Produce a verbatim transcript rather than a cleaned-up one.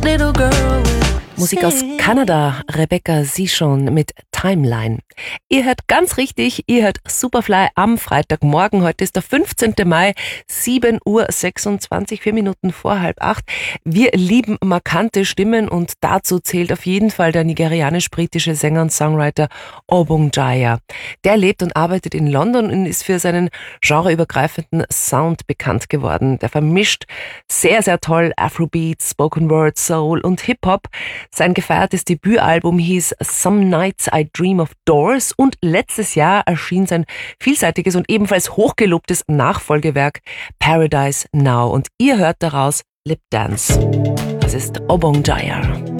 little girl will Musik aus sing. Kanada, Rebecca Sichon mit Timeline. Ihr hört ganz richtig, ihr hört Superfly am Freitagmorgen. Heute ist der fünfzehnten Mai, sieben Uhr sechsundzwanzig, vier Minuten vor halb acht. Wir lieben markante Stimmen und dazu zählt auf jeden Fall der nigerianisch-britische Sänger und Songwriter Obong Jaya. Der lebt und arbeitet in London und ist für seinen genreübergreifenden Sound bekannt geworden. Der vermischt sehr, sehr toll Afrobeat, Spoken Word, Soul und Hip-Hop. Sein gefeiertes Debütalbum hieß Some Nights I Dream of Doors und letztes Jahr erschien sein vielseitiges und ebenfalls hochgelobtes Nachfolgewerk Paradise Now. Und ihr hört daraus Lip Dance. Das ist Obong Jaya.